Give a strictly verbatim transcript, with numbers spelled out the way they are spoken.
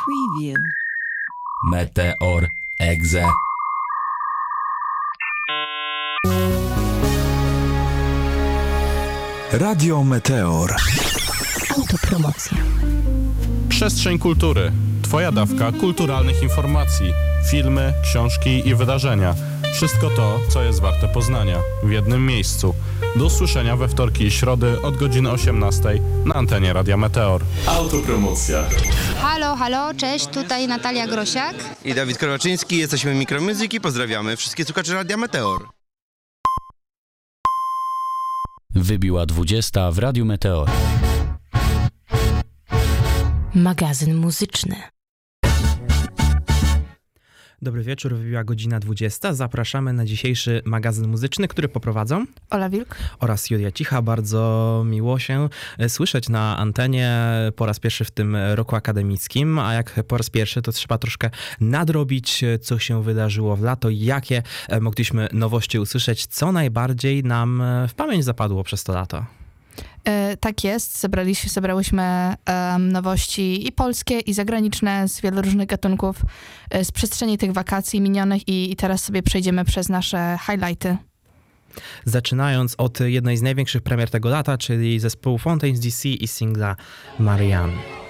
Preview. Meteor Exe. Radio Meteor. Autopromocja. Przestrzeń kultury. Twoja dawka kulturalnych informacji. Filmy, książki i wydarzenia. Wszystko to, co jest warte poznania. W jednym miejscu. Do usłyszenia we wtorki i środy od godziny osiemnastej na antenie Radia Meteor. Autopromocja. Halo, halo, cześć, tutaj Natalia Grosiak i Dawid Korwaczyński. Jesteśmy Mikromuzyki. Pozdrawiamy wszystkich słuchaczy Radia Meteor. Wybiła dwudziesta w Radiu Meteor. Magazyn muzyczny. Dobry wieczór, wybiła godzina dwudziesta. Zapraszamy na dzisiejszy magazyn muzyczny, który poprowadzą Ola Wilk oraz Julia Cicha. Bardzo miło się słyszeć na antenie po raz pierwszy w tym roku akademickim, a jak po raz pierwszy, to trzeba troszkę nadrobić, co się wydarzyło w lato, jakie mogliśmy nowości usłyszeć, co najbardziej nam w pamięć zapadło przez to lato. E, tak jest, zebraliśmy, zebrałyśmy um, nowości i polskie, i zagraniczne z wielu różnych gatunków e, z przestrzeni tych wakacji minionych i, i teraz sobie przejdziemy przez nasze highlighty. Zaczynając od jednej z największych premier tego lata, czyli zespołu Fontaines D C i singla Marianne.